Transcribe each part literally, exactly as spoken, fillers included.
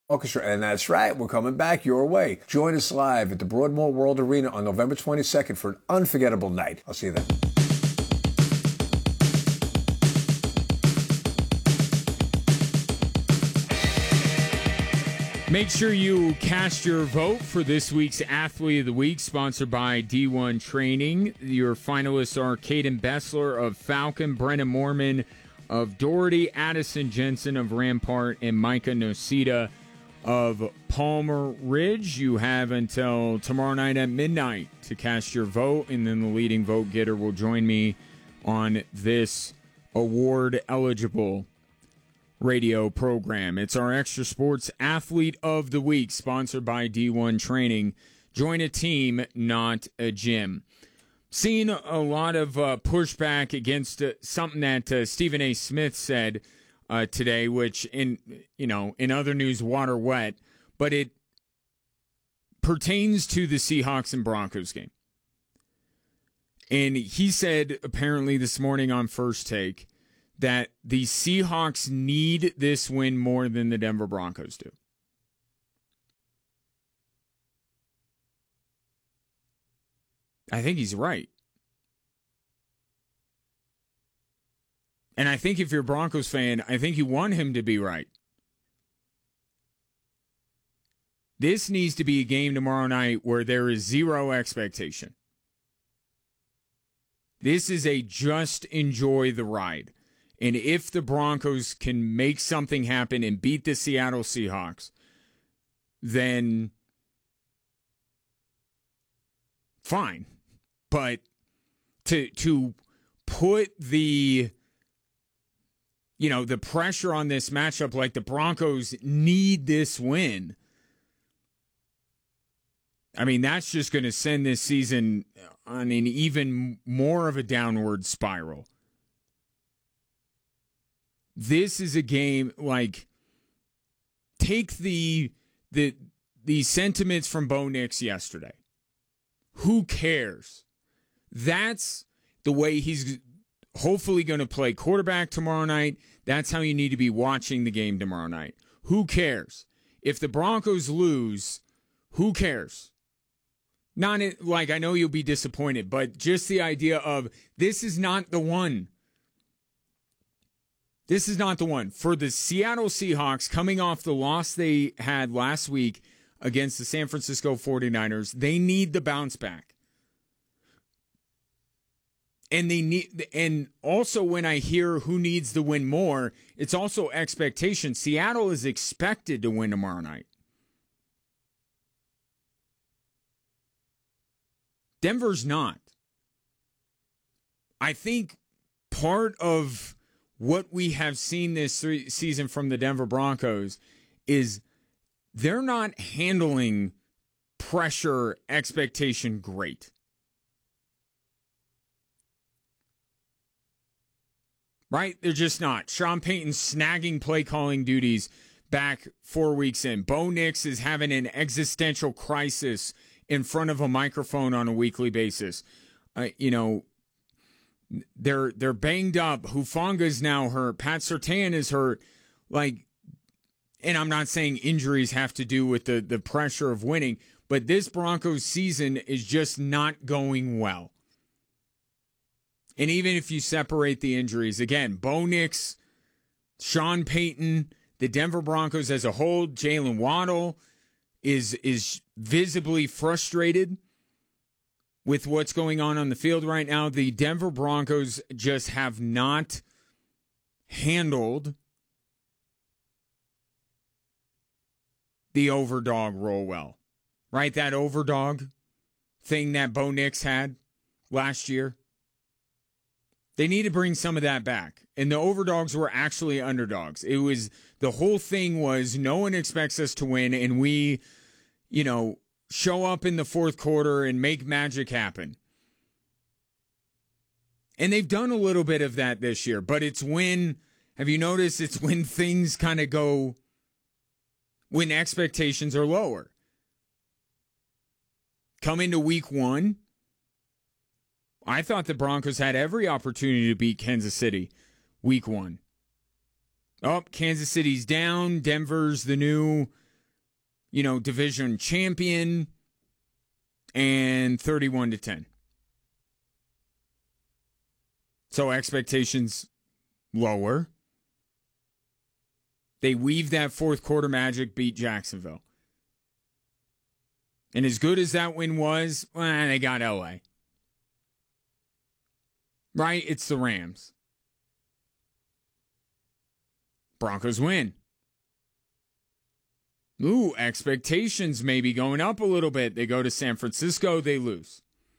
Orchestra, and that's right, we're coming back your way. Join us live at the Broadmoor World Arena on November twenty-second for an unforgettable night. I'll see you then. Make sure you cast your vote for this week's Athlete of the Week, sponsored by D one Training. Your finalists are Caden Bessler of Falcon, Brennan Moorman of Doherty, Addison Jensen of Rampart, and Micah Nocita of Palmer Ridge. You have until tomorrow night at midnight to cast your vote, and then the leading vote getter will join me on this award-eligible radio program. It's our Extra Sports Athlete of the Week, sponsored by D one Training. Join a team, not a gym. Seeing a lot of uh, pushback against uh, something that uh, Stephen A. Smith said uh, today, which in you know in other news, water wet, but it pertains to the Seahawks and Broncos game. And he said apparently this morning on First Take that the Seahawks need this win more than the Denver Broncos do. I think he's right. And I think if you're a Broncos fan, I think you want him to be right. This needs to be a game tomorrow night where there is zero expectation. This is a just enjoy the ride. And if the Broncos can make something happen and beat the Seattle Seahawks, then fine. But to to put the you know the pressure on this matchup like the Broncos need this win, I mean, that's just going to send this season on an even more of a downward spiral. This is a game, like, take the the the sentiments from Bo Nix yesterday. Who cares? That's the way he's hopefully going to play quarterback tomorrow night. That's how you need to be watching the game tomorrow night. Who cares? If the Broncos lose, who cares? Not like, I know you'll be disappointed, but just the idea of this is not the one. This is not the one. For the Seattle Seahawks, coming off the loss they had last week against the San Francisco forty-niners, they need the bounce back. And they need, and also when I hear who needs to win more, it's also expectation. Seattle is expected to win tomorrow night. Denver's not. I think part of what we have seen this season from the Denver Broncos is they're not handling pressure expectation great. Right? They're just not. Sean Payton snagging play calling duties back four weeks in. Bo Nix is having an existential crisis in front of a microphone on a weekly basis. Uh, you know, They're they're banged up. Hufanga's now hurt. Pat Surtain is hurt. Like, and I'm not saying injuries have to do with the, the pressure of winning, but this Broncos season is just not going well. And even if you separate the injuries, again, Bo Nix, Sean Payton, the Denver Broncos as a whole, Jalen Waddle is is visibly frustrated with what's going on on the field right now. The Denver Broncos just have not handled the overdog role well. Right? That overdog thing that Bo Nix had last year. They need to bring some of that back. And the overdogs were actually underdogs. It was, the whole thing was no one expects us to win, and we, you know, show up in the fourth quarter and make magic happen. And they've done a little bit of that this year, but it's when, have you noticed, it's when things kind of go, when expectations are lower. Come into week one, I thought the Broncos had every opportunity to beat Kansas City week one. Oh, Kansas City's down. Denver's the new you know, division champion, and thirty-one to ten. So expectations lower. They weave that fourth quarter magic, beat Jacksonville. And as good as that win was, well, they got L A. Right? It's the Rams. Broncos win. Ooh, expectations maybe going up a little bit. They go to San Francisco, they lose.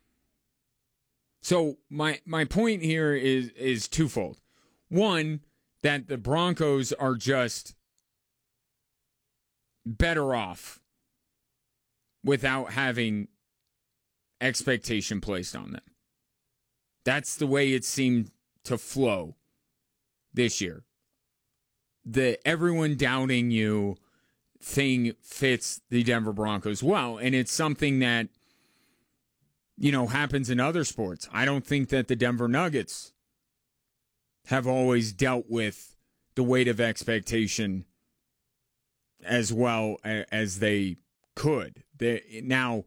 So my my point here is is twofold. One, that the Broncos are just better off without having expectation placed on them. That's the way it seemed to flow this year. The everyone doubting you thing fits the Denver Broncos well, and it's something that, you know, happens in other sports. I don't think that the Denver Nuggets have always dealt with the weight of expectation as well as they could. They, now,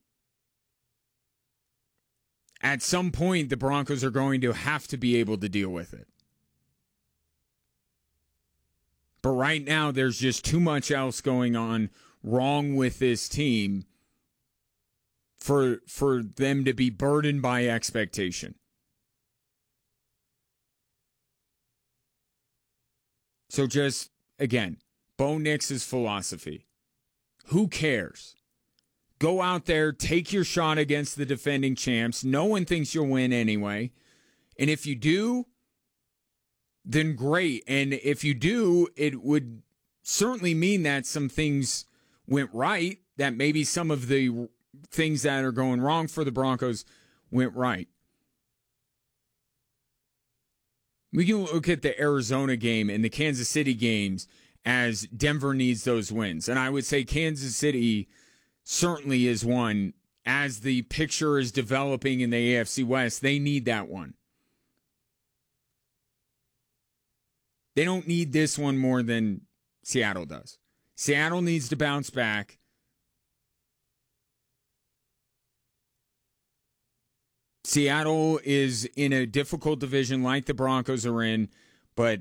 at some point, the Broncos are going to have to be able to deal with it. But right now, there's just too much else going on wrong with this team for, for them to be burdened by expectation. So just, again, Bo Nix's philosophy. Who cares? Go out there, take your shot against the defending champs. No one thinks you'll win anyway. And if you do, then great. And if you do, it would certainly mean that some things went right, that maybe some of the things that are going wrong for the Broncos went right. We can look at the Arizona game and the Kansas City games as Denver needs those wins. And I would say Kansas City certainly is one. As the picture is developing in the A F C West, they need that one. They don't need this one more than Seattle does. Seattle needs to bounce back. Seattle is in a difficult division like the Broncos are in, but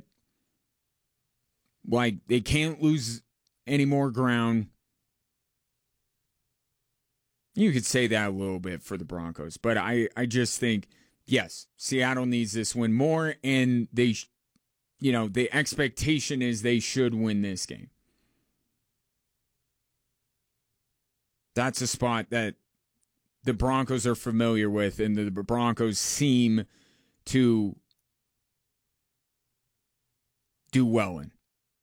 like they can't lose any more ground. You could say that a little bit for the Broncos, but I, I just think, yes, Seattle needs this win more, and they, you know, the expectation is they should win this game. That's a spot that the Broncos are familiar with, and the Broncos seem to do well in.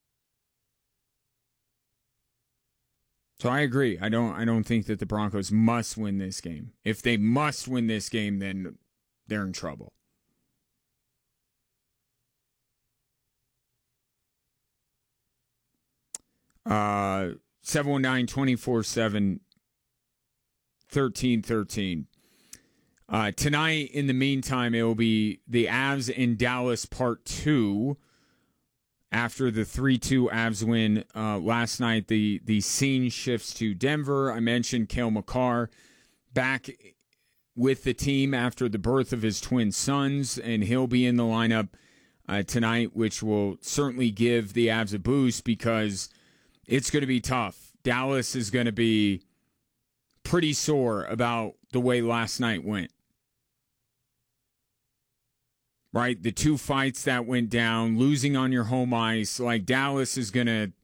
So I agree. I don't I don't think that the Broncos must win this game. If they must win this game, then they're in trouble. Uh seven one nine, two four seven, one three one three. Uh, tonight, in the meantime, it will be the Avs in Dallas Part two. After the three two Avs win uh, last night, the, the scene shifts to Denver. I mentioned Cale Makar back with the team after the birth of his twin sons, and he'll be in the lineup uh, tonight, which will certainly give the Avs a boost because it's going to be tough. Dallas is going to be pretty sore about the way last night went. Right? The two fights that went down, losing on your home ice, like Dallas is going to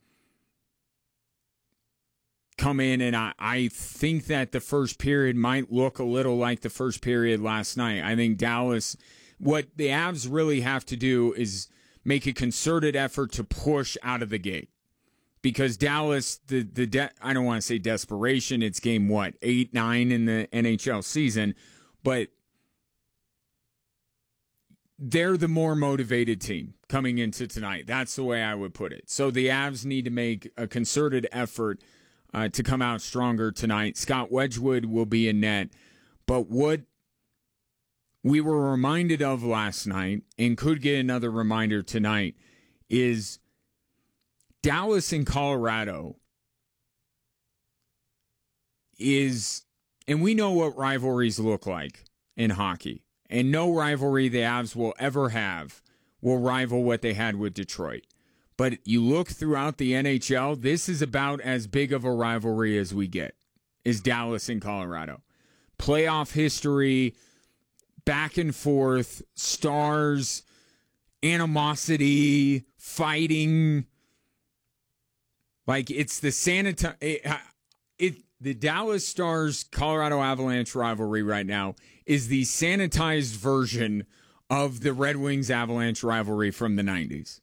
come in, and I, I think that the first period might look a little like the first period last night. I think Dallas, what the Avs really have to do is make a concerted effort to push out of the gate. Because Dallas, the the de- I don't want to say desperation, it's game, what, eight, nine in the N H L season, but they're the more motivated team coming into tonight. That's the way I would put it. So the Avs need to make a concerted effort uh, to come out stronger tonight. Scott Wedgwood will be in net. But what we were reminded of last night, and could get another reminder tonight, is Dallas and Colorado is, and we know what rivalries look like in hockey, and no rivalry the Avs will ever have will rival what they had with Detroit. But you look throughout the N H L, this is about as big of a rivalry as we get, is Dallas and Colorado. Playoff history, back and forth, stars, animosity, fighting. Like, it's the sanita- it, it the Dallas Stars Colorado Avalanche rivalry right now is the sanitized version of the Red Wings Avalanche rivalry from the nineties.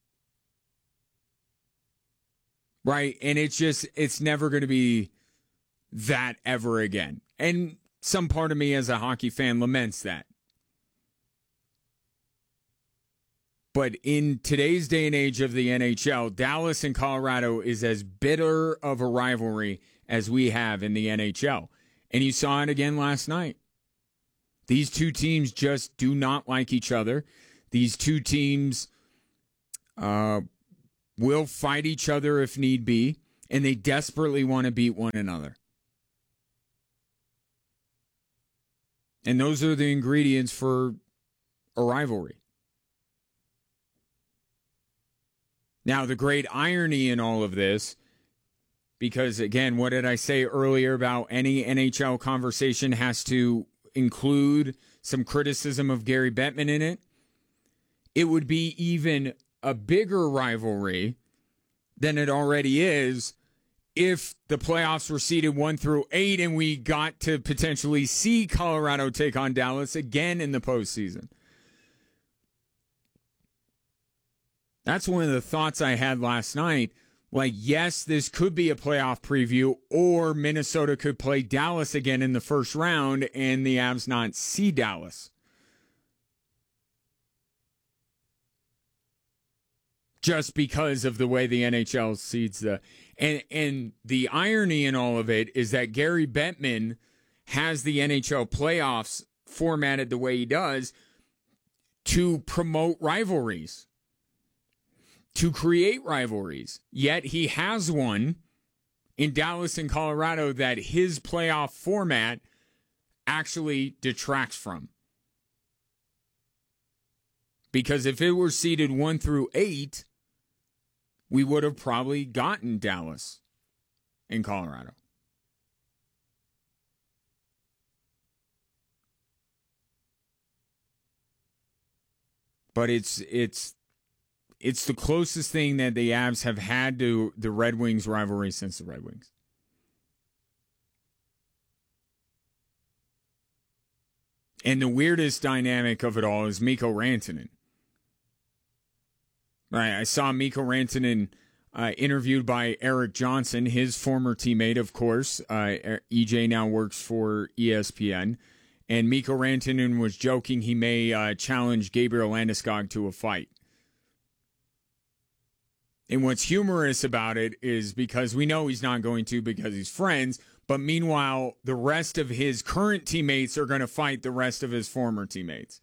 Right? And it's just, it's never going to be that ever again. And some part of me as a hockey fan laments that. But in today's day and age of the N H L, Dallas and Colorado is as bitter of a rivalry as we have in the N H L. And you saw it again last night. These two teams just do not like each other. These two teams uh, will fight each other if need be, and they desperately want to beat one another. And those are the ingredients for a rivalry. Now, the great irony in all of this, because, again, what did I say earlier about any N H L conversation has to include some criticism of Gary Bettman in it? It would be even a bigger rivalry than it already is if the playoffs were seeded one through eight and we got to potentially see Colorado take on Dallas again in the postseason. That's one of the thoughts I had last night. Like, yes, this could be a playoff preview, or Minnesota could play Dallas again in the first round and the Avs not see Dallas. Just because of the way the N H L seeds the... And, and the irony in all of it is that Gary Bettman has the N H L playoffs formatted the way he does to promote rivalries, to create rivalries. Yet he has one in Dallas and Colorado that his playoff format actually detracts from. Because if it were seeded one through eight, we would have probably gotten Dallas and Colorado. But it's it's it's the closest thing that the Avs have had to the Red Wings rivalry since the Red Wings. And the weirdest dynamic of it all is Mikko Rantanen. Right, I saw Mikko Rantanen uh, interviewed by Eric Johnson, his former teammate, of course. Uh, E J now works for E S P N. And Mikko Rantanen was joking he may uh, challenge Gabriel Landeskog to a fight. And what's humorous about it is because we know he's not going to because he's friends, but meanwhile, the rest of his current teammates are going to fight the rest of his former teammates.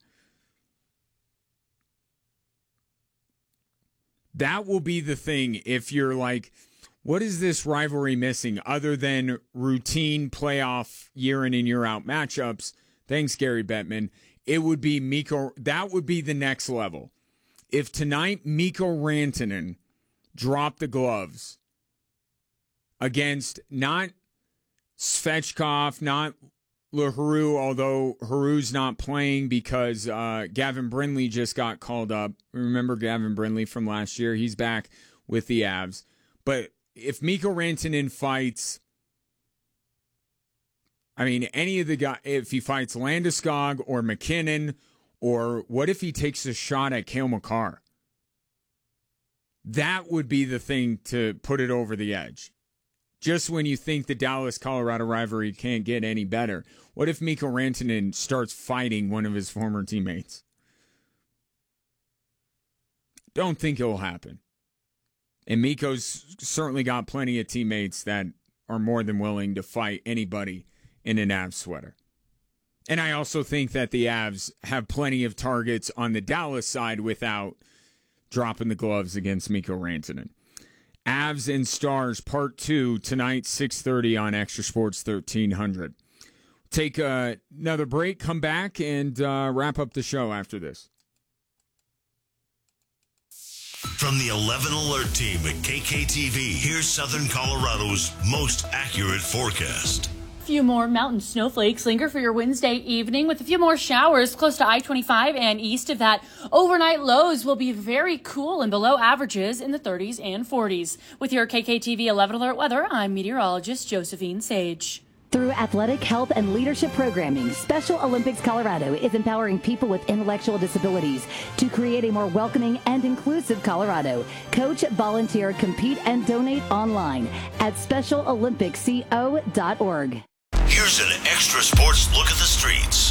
That will be the thing if you're like, what is this rivalry missing other than routine playoff year in and year out matchups? Thanks, Gary Bettman. It would be Mikko. That would be the next level. If tonight Mikko Rantanen dropped the gloves against not Svechkov, not LaHaru, although Haru's not playing because uh, Gavin Brindley just got called up. Remember Gavin Brindley from last year? He's back with the Avs. But if Mikko Rantanen fights, I mean, any of the guys, if he fights Landeskog or McKinnon, or what if he takes a shot at Cale Makar? That would be the thing to put it over the edge. Just when you think the Dallas-Colorado rivalry can't get any better, what if Mikko Rantanen starts fighting one of his former teammates? Don't think it'll happen. And Mikko's certainly got plenty of teammates that are more than willing to fight anybody in an Avs sweater. And I also think that the Avs have plenty of targets on the Dallas side without dropping the gloves against Mikko Rantanen. Avs and Stars Part two tonight, six thirty on Extra Sports thirteen hundred. Take uh, another break, come back, and uh, wrap up the show after this. From the eleven Alert team at K K T V, here's Southern Colorado's most accurate forecast. A few more mountain snowflakes linger for your Wednesday evening with a few more showers close to I twenty-five and east of that. Overnight lows will be very cool and below averages in the thirties and forties. With your K K T V eleven Alert weather, I'm meteorologist Josephine Sage. Through athletic, health, and leadership programming, Special Olympics Colorado is empowering people with intellectual disabilities to create a more welcoming and inclusive Colorado. Coach, volunteer, compete, and donate online at special olympics co dot org. Here's an Extra Sports look at the streets.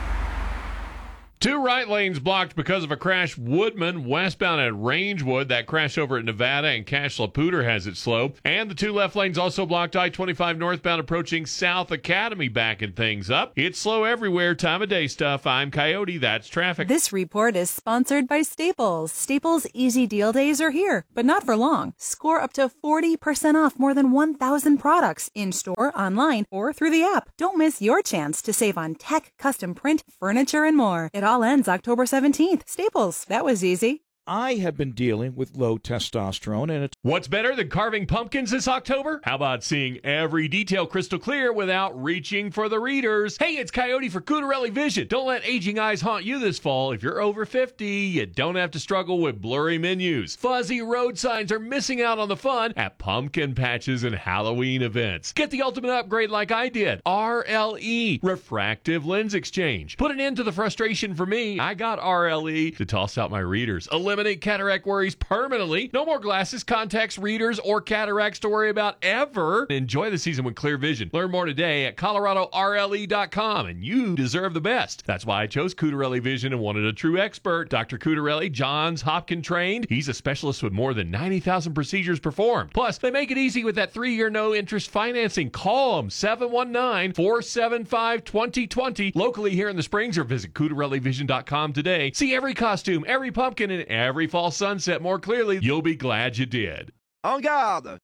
Two right lanes blocked because of a crash. Woodman westbound at Rangewood. That crash over at Nevada and Cash Laputer has it slow. And the two left lanes also blocked. I twenty-five northbound approaching South Academy, backing things up. It's slow everywhere. Time of day stuff. I'm Coyote. That's traffic. This report is sponsored by Staples. Staples Easy Deal Days are here, but not for long. Score up to forty percent off more than one thousand products in-store, online, or through the app. Don't miss your chance to save on tech, custom print, furniture, and more. It all ends October seventeenth. Staples. That was easy. I have been dealing with low testosterone, and it's... What's better than carving pumpkins this October? How about seeing every detail crystal clear without reaching for the readers? Hey, it's Coyote for Cutarelli Vision. Don't let aging eyes haunt you this fall. If you're over fifty, you don't have to struggle with blurry menus. Fuzzy road signs are missing out on the fun at pumpkin patches and Halloween events. Get the ultimate upgrade like I did. R L E, Refractive Lens Exchange. Put an end to the frustration for me. I got R L E to toss out my readers. Eliminate cataract worries permanently. No more glasses, contacts, readers, or cataracts to worry about ever. Enjoy the season with clear vision. Learn more today at colorado r l e dot com, and you deserve the best. That's why I chose Cutarelli Vision and wanted a true expert. Doctor Cutarelli, Johns Hopkins trained. He's a specialist with more than ninety thousand procedures performed. Plus, they make it easy with that three-year no-interest financing. Call them, seven one nine, four seven five, two zero two zero. Locally here in the Springs, or visit cutarelli vision dot com today. See every costume, every pumpkin, and every fall sunset more clearly. You'll be glad you did. En garde!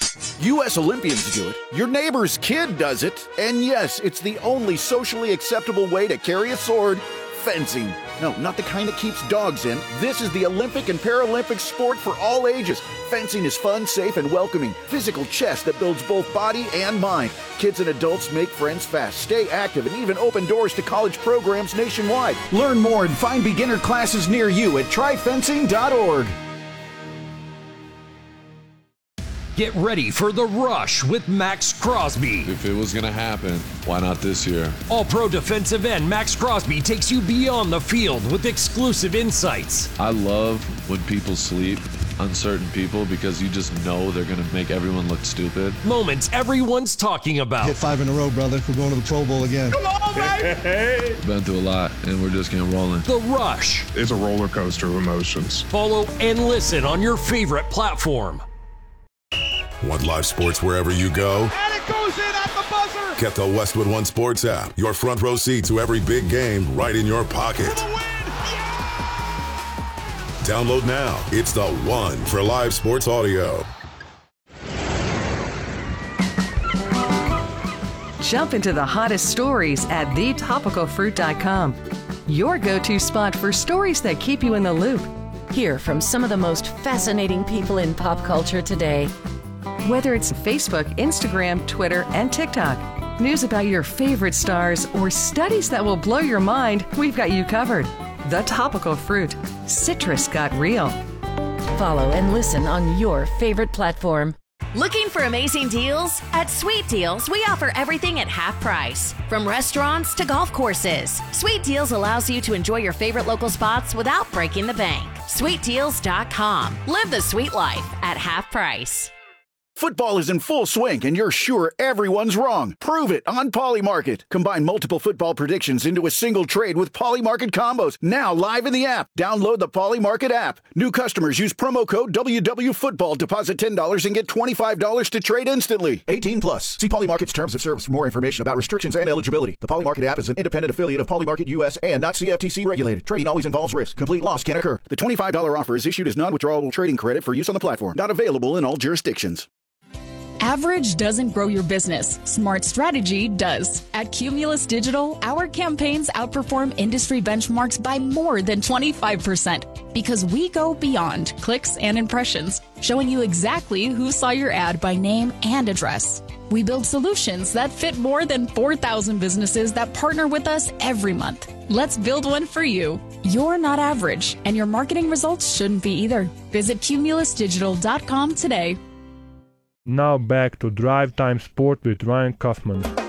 U S Olympians do it. Your neighbor's kid does it. And yes, it's the only socially acceptable way to carry a sword. Fencing. No, not the kind that keeps dogs in. This is the Olympic and Paralympic sport for all ages. Fencing is fun, safe, and welcoming. Physical chess that builds both body and mind. Kids and adults make friends fast, stay active, and even open doors to college programs nationwide. Learn more and find beginner classes near you at try fencing dot org. Get ready for The Rush with Max Crosby. If it was going to happen, why not this year? All-pro defensive end Max Crosby takes you beyond the field with exclusive insights. I love when people sleep, uncertain people, because you just know they're going to make everyone look stupid. Moments everyone's talking about. Hit five in a row, brother. We're going to the Pro Bowl again. Come on, baby! Been through a lot, and we're just getting rolling. The Rush. It's a roller coaster of emotions. Follow and listen on your favorite platform. Want live sports wherever you go? And it goes in at the buzzer! Get the Westwood One Sports app. Your front row seat to every big game right in your pocket. For the win! Yeah! Download now. It's the one for live sports audio. Jump into the hottest stories at the topical fruit dot com. Your go-to spot for stories that keep you in the loop. Hear from some of the most fascinating people in pop culture today. Whether it's Facebook, Instagram, Twitter, and TikTok, news about your favorite stars, or studies that will blow your mind, we've got you covered. The Topical Fruit. Citrus got real. Follow and listen on your favorite platform. Looking for amazing deals? At Sweet Deals, we offer everything at half price. From restaurants to golf courses, Sweet Deals allows you to enjoy your favorite local spots without breaking the bank. sweet deals dot com. Live the sweet life at half price. Football is in full swing, and you're sure everyone's wrong. Prove it on Polymarket. Combine multiple football predictions into a single trade with Polymarket combos. Now live in the app. Download the Polymarket app. New customers use promo code W W Football. Deposit ten dollars and get twenty-five dollars to trade instantly. eighteen plus. See Polymarket's terms of service for more information about restrictions and eligibility. The Polymarket app is an independent affiliate of Polymarket U S and not C F T C regulated. Trading always involves risk. Complete loss can occur. The twenty-five dollars offer is issued as non-withdrawable trading credit for use on the platform. Not available in all jurisdictions. Average doesn't grow your business. Smart strategy does. At Cumulus Digital, our campaigns outperform industry benchmarks by more than twenty-five percent because we go beyond clicks and impressions, showing you exactly who saw your ad by name and address. We build solutions that fit more than four thousand businesses that partner with us every month. Let's build one for you. You're not average, and your marketing results shouldn't be either. Visit cumulus digital dot com today. Now back to Drive Time Sport with Ryan Kaufman.